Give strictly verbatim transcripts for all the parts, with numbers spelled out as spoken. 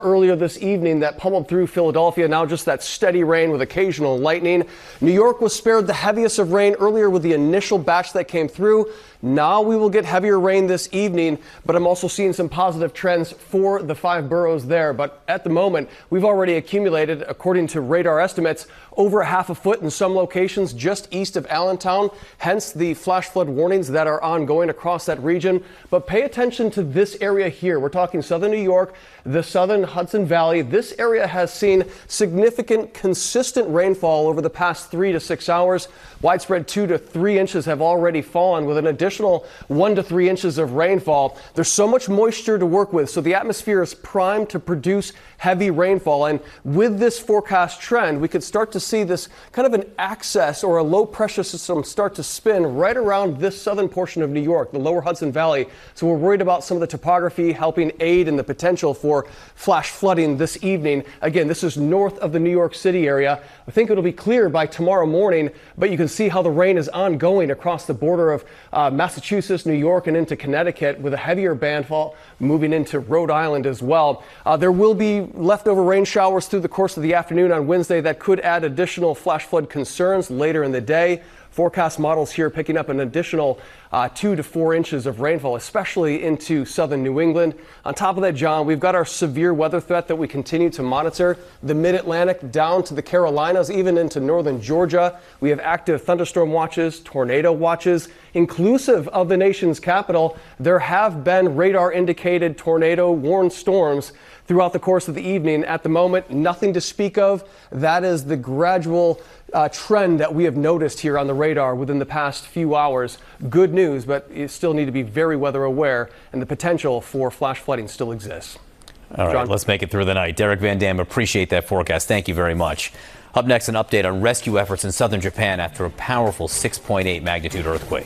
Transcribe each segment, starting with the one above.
earlier this evening that pummeled through Philadelphia. Now just that steady rain with occasional lightning. New York was spared the heaviest of rain earlier with the initial batch that came through. Now we will get heavier rain this evening, but I'm also seeing some positive trends for the five boroughs there. But at the moment, we've already accumulated, according to radar estimates, over a half a foot in some locations just east of Allentown, hence the flash flood warnings that are ongoing across that region. But pay attention to this area here. We're talking southern New York, the southern Hudson Valley. This area has seen significant, consistent rainfall over the past three to six hours. Widespread two to three inches have already fallen, with an additional one to three inches of rainfall. There's so much moisture to work with, so the atmosphere is primed to produce heavy rainfall. And with this forecast trend, we could start to see this kind of an access or a low pressure system start to spin right around this southern portion of New York, the lower Hudson Valley. So we're worried about some of the topography helping aid in the potential for flash flooding this evening. Again, this is north of the New York City area. I think it'll be clear by tomorrow morning, but you can see how the rain is ongoing across the border of uh, Massachusetts, New York, and into Connecticut, with a heavier bandfall moving into Rhode Island as well. Uh, there will be leftover rain showers through the course of the afternoon on Wednesday that could add additional flash flood concerns later in the day. Forecast models here picking up an additional uh, two to four inches of rainfall, especially into southern New England. On top of that, John, we've got our severe weather threat that we continue to monitor. The mid-Atlantic down to the Carolinas, even into northern Georgia. We have active thunderstorm watches, tornado watches, inclusive of the nation's capital. There have been radar-indicated tornado-warned storms throughout the course of the evening. At the moment, nothing to speak of. That is the gradual uh, trend that we have noticed here on the radar within the past few hours. Good news, but you still need to be very weather aware, and the potential for flash flooding still exists. All right, John? Let's make it through the night. Derek Van Dam, appreciate that forecast. Thank you very much. Up next, an update on rescue efforts in southern Japan after a powerful six point eight magnitude earthquake.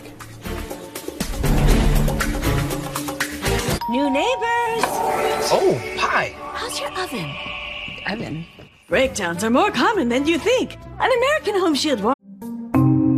New neighbors! Oh, hi! How's your oven? Oven? Breakdowns are more common than you think. An American Home Shield warranty